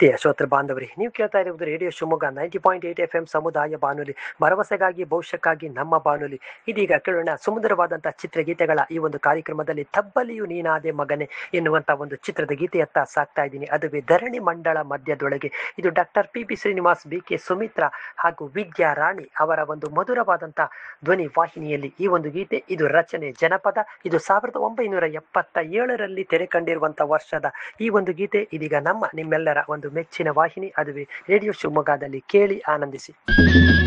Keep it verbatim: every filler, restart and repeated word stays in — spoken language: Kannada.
ಪ್ರೀತಿಯ ಶ್ರೋತೃ ಬಾಂಧವರೇ, ನೀವು ಕೇಳ್ತಾ ಇರುವುದು radio Shivamogga ninety point eight F M ಸಮುದಾಯ ಬಾನುಲಿ, ಭರವಸೆಗಾಗಿ ಭವಿಷ್ಯಕ್ಕಾಗಿ ನಮ್ಮ ಬಾನುಲಿ. ಇದೀಗ ಕೇಳೋಣ ಸುಂದರವಾದಂತಹ ಚಿತ್ರಗೀತೆಗಳ ಈ ಒಂದು ಕಾರ್ಯಕ್ರಮದಲ್ಲಿ ತಬ್ಬಲಿಯು ನೀನಾದೆ ಮಗನೆ ಎನ್ನುವಂತ ಒಂದು ಚಿತ್ರದ ಗೀತೆಯತ್ತ ಸಾಕ್ತಾ ಇದ್ದೀನಿ. ಅದುವೇ ಧರಣಿ ಮಂಡಳ ಮಧ್ಯದೊಳಗೆ. ಇದು doctor P B Srinivas, B K Sumitra ಹಾಗೂ ವಿದ್ಯಾ ರಾಣಿ ಅವರ ಒಂದು ಮಧುರವಾದಂತಹ ಧ್ವನಿ ವಾಹಿನಿಯಲ್ಲಿ ಈ ಒಂದು ಗೀತೆ. ಇದು ರಚನೆ ಜನಪದ. ಇದು ಸಾವಿರದ ಒಂಬೈನೂರ ಎಪ್ಪತ್ತ ಏಳರಲ್ಲಿ ತೆರೆ ಕಂಡಿರುವಂತಹ ವರ್ಷದ ಈ ಒಂದು ಗೀತೆ ಇದೀಗ ನಮ್ಮ ನಿಮ್ಮೆಲ್ಲರ ಒಂದು ಮೆಚ್ಚಿನ ವಾಹಿನಿ, ಅದುವೇ ರೇಡಿಯೋ ಶಿವಮೊಗ್ಗದಲ್ಲಿ ಕೇಳಿ ಆನಂದಿಸಿ.